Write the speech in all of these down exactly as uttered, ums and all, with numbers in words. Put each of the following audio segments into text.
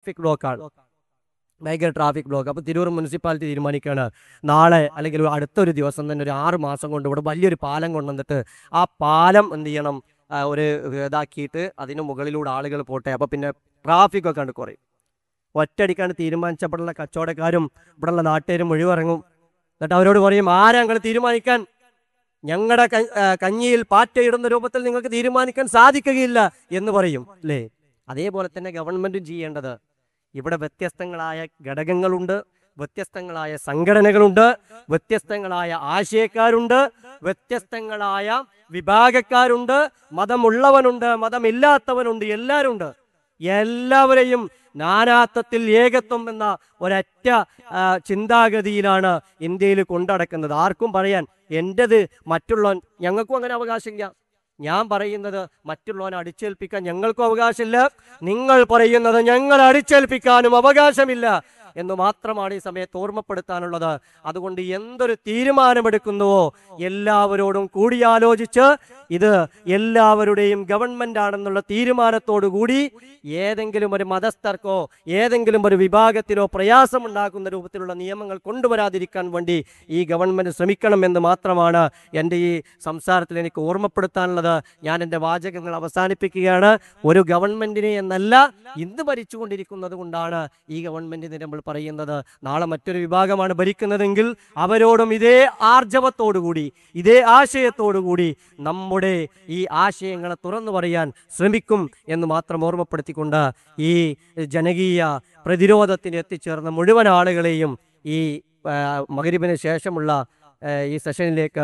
Traffic ബ്ലോക്കാണ്, ഭയങ്കര traffic block. അപ്പോൾ തിരൂർ മുനിസിപ്പാലിറ്റി തീരുമാനിക്കുകയാണ് നാളെ അല്ലെങ്കിൽ അടുത്തൊരു ദിവസം തന്നെ ഒരു ആറ് മാസം കൊണ്ട് ഇവിടെ വലിയൊരു പാലം കൊണ്ടുവന്നിട്ട് ആ പാലം എന്ത് ചെയ്യണം, ഒരു ഇതാക്കിയിട്ട് അതിന് മുകളിലൂടെ ആളുകൾ പോട്ടെ, അപ്പോൾ പിന്നെ ട്രാഫിക്കൊക്കെ കണ്ട് കുറയും. ഒറ്റയടിക്കാണ് തീരുമാനിച്ചപ്പോഴുള്ള കച്ചവടക്കാരും ഇവിടെയുള്ള നാട്ടുകാരും മുഴുവറങ്ങും. എന്നിട്ട് അവരോട് പറയും, ആരാ നിങ്ങൾ തീരുമാനിക്കാൻ? ഞങ്ങളുടെ കഞ്ഞിയിൽ പാറ്റയിടുന്ന രൂപത്തിൽ നിങ്ങൾക്ക് തീരുമാനിക്കാൻ സാധിക്കുകയില്ല എന്ന് പറയും അല്ലേ? അതേപോലെ തന്നെ ഗവൺമെൻറ്റും ചെയ്യേണ്ടത്, ഇവിടെ വ്യത്യസ്തങ്ങളായ ഘടകങ്ങളുണ്ട്, വ്യത്യസ്തങ്ങളായ സംഘടനകളുണ്ട്, വ്യത്യസ്തങ്ങളായ ആശയക്കാരുണ്ട്, വ്യത്യസ്തങ്ങളായ വിഭാഗക്കാരുണ്ട്, മതമുള്ളവനുണ്ട്, മതമില്ലാത്തവനുണ്ട്, എല്ലാവരും ഉണ്ട്. എല്ലാവരെയും നാനാത്വത്തിൽ ഏകത്വം എന്ന ഒരൊറ്റ ചിന്താഗതിയിലാണ് ഇന്ത്യയിൽ കൊണ്ടടക്കുന്നത്. ആർക്കും പറയാൻ എൻ്റെത് മറ്റുള്ളവൻ, ഞങ്ങൾക്കും അങ്ങനെ അവകാശമില്ല. ഞാൻ പറയുന്നത് മറ്റുള്ളവനെ അടിച്ചേൽപ്പിക്കാൻ ഞങ്ങൾക്കും അവകാശമില്ല, നിങ്ങൾ പറയുന്നത് ഞങ്ങൾ അടിച്ചേൽപ്പിക്കാനും അവകാശമില്ല എന്ന് മാത്രമാണ് ഈ സമയത്ത് ഓർമ്മപ്പെടുത്താനുള്ളത്. അതുകൊണ്ട് എന്തൊരു തീരുമാനമെടുക്കുന്നുവോ എല്ലാവരോടും കൂടിയാലോചിച്ച് ഇത് എല്ലാവരുടെയും ഗവൺമെന്റ് ആണെന്നുള്ള തീരുമാനത്തോടു കൂടി ഏതെങ്കിലും ഒരു മതസ്ഥർക്കോ ഏതെങ്കിലും ഒരു വിഭാഗത്തിനോ പ്രയാസമുണ്ടാക്കുന്ന രൂപത്തിലുള്ള നിയമങ്ങൾ കൊണ്ടുവരാതിരിക്കാൻ വേണ്ടി ഈ ഗവൺമെന്റ് ശ്രമിക്കണമെന്ന് മാത്രമാണ് എൻ്റെ ഈ സംസാരത്തിൽ എനിക്ക് ഓർമ്മപ്പെടുത്താനുള്ളത്. ഞാൻ എൻ്റെ വാചകങ്ങൾ അവസാനിപ്പിക്കുകയാണ്. ഒരു ഗവൺമെന്റിനെ എന്നല്ല, ഇന്ന് ഭരിച്ചുകൊണ്ടിരിക്കുന്നത് കൊണ്ടാണ് ഈ ഗവൺമെന്റിനെ നമ്മൾ പറയുന്നത്. നാളെ മറ്റൊരു വിഭാഗമാണ് ഭരിക്കുന്നതെങ്കിൽ അവരോടും ഇതേ ആർജവത്തോടുകൂടി ഇതേ ആശയത്തോടുകൂടി നമ്മുടെ ഈ ആശയങ്ങളെ തുറന്നു പറയാൻ ശ്രമിക്കും എന്ന് മാത്രം ഓർമ്മപ്പെടുത്തിക്കൊണ്ട് ഈ ജനകീയ പ്രതിരോധത്തിന് എത്തിച്ചേർന്ന മുഴുവൻ ആളുകളെയും ഈ മഗ്‌രിബിന് ശേഷമുള്ള ഈ സെഷനിലേക്ക്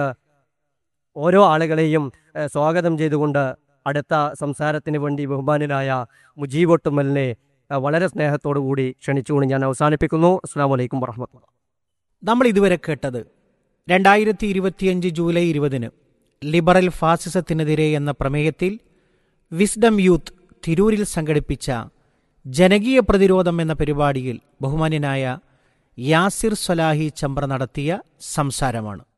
ഓരോ ആളുകളെയും സ്വാഗതം ചെയ്തുകൊണ്ട് അടുത്ത സംസാരത്തിന് വേണ്ടി ബഹുമാനനായ മുജീബൊട്ടുമലിനെ വളരെ സ്നേഹത്തോടു കൂടി ക്ഷണിച്ചുകൊണ്ട് ഞാൻ അവസാനിപ്പിക്കുന്നു. അസ്സലാമു അലൈക്കും വറഹ്മത്തുള്ളാഹി. നമ്മൾ ഇതുവരെ കേട്ടത് രണ്ടായിരത്തി ഇരുപത്തിയഞ്ച് ജൂലൈ ഇരുപതിന് ലിബറൽ ഫാസിസത്തിനെതിരെ എന്ന പ്രമേയത്തിൽ വിസ്ഡം യൂത്ത് തിരൂരിൽ സംഘടിപ്പിച്ച ജനകീയ പ്രതിരോധം എന്ന പരിപാടിയിൽ ബഹുമാന്യനായ യാസിർ സ്വലാഹി ചമ്പ്ര നടത്തിയ സംസാരമാണ്.